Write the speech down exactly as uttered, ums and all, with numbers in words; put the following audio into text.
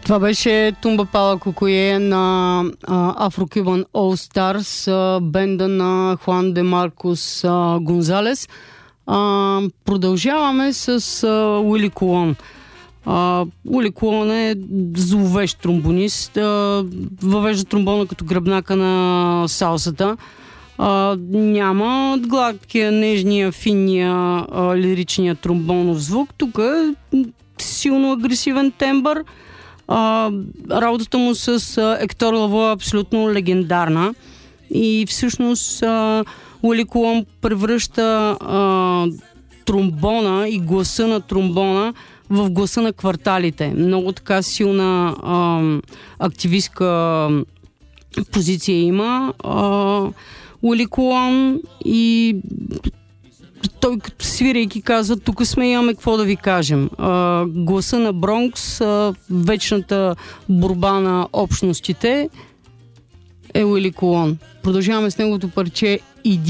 Това беше Тумба Пала Кукуе на Afro-Cuban All Stars, а, бенда на Хуан де Маркос а, Гонзалес. А, продължаваме с а, Уили Колон. А, Уили Колон е зловещ тромбонист. А, въвежда тромбона като гръбнака на салсата. А, няма гладкия, нежния, финния, а, лиричния тромбонов звук. Тук е силно агресивен тембър. А, работата му с а, Ектор Лаво е абсолютно легендарна и всъщност а, Уили Колон превръща а, тромбона и гласа на тромбона в гласа на кварталите. Много така силна а, активистка позиция има а, Уили Колон и той като свирайки казва, тук сме, имаме какво да ви кажем. А, гласа на Бронкс, а, вечната борба на общностите е Уили Колон. Продължаваме с неговото парче Иди.